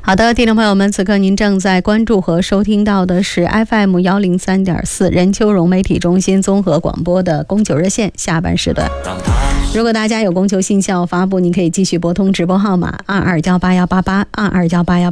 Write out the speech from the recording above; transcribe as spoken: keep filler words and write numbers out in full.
好的，听众朋友们，此刻您正在关注和收听到的是 F M 一零三点四 任秋荣媒体中心综合广播的供求热线下半时段。如果大家有供求信息要发布，您可以继续拨通直播号码二二幺八幺八八二二幺八幺八。